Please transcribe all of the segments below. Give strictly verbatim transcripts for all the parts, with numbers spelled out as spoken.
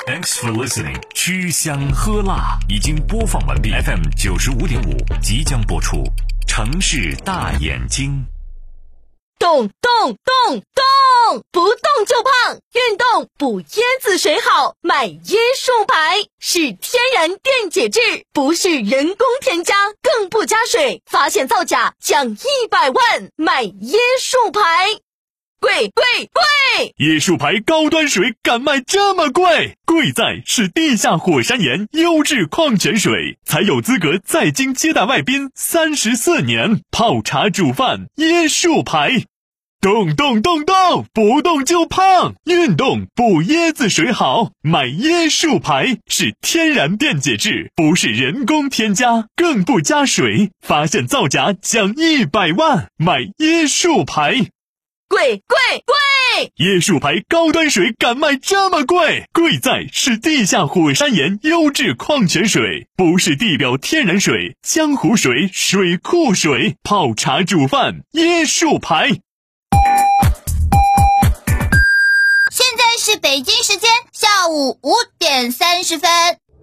Thanks for listening。吃香喝辣已经播放完毕 ，F M 九十五点五即将播出。城市大眼睛， 动动动动，不动就胖，运动补椰子水好，买椰树牌是天然电解质，不是人工添加，更不加水，发现造假奖一百万，买椰树牌。贵贵贵！ 椰树牌高端水敢卖这么贵？贵在是地下火山岩优质矿泉水，才有资格在京接待外宾三十四年，泡茶煮饭椰树牌。动动动动，不动就胖，运动补椰子水好，买椰树牌是天然电解质，不是人工添加，更不加水，发现造假奖一百万，买椰树牌。 贵贵贵！ 椰树牌高端水敢卖这么贵？贵在是地下火山岩优质矿泉水，不是地表天然水、江湖水、水库水，泡茶煮饭椰树牌。 现在是北京时间下午五点三十分。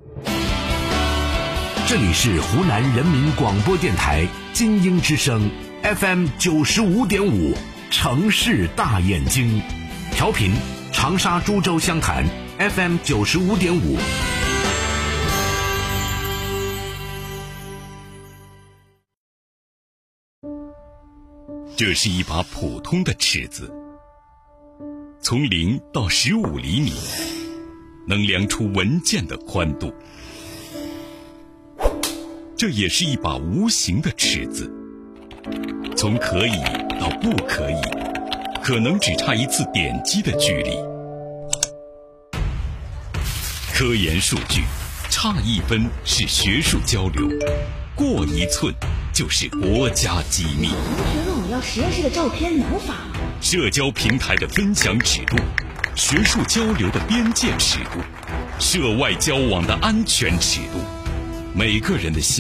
这里是湖南人民广播电台精英之声 F M 九十五点五。城市大眼睛，调频长沙、株洲、湘潭 F M 九十五点五。 这是一把普通的尺子，从零到十五厘米，能量出文件的宽度。这也是一把无形的尺子，从可以到不可以，可能只差一次点击的距离。科研数据，差一分是学术交流，过一寸就是国家机密。 同学问我要实验室的照片，能发吗？ 社交平台的分享尺度，学术交流的边界尺度，涉外交往的安全尺度，每个人的心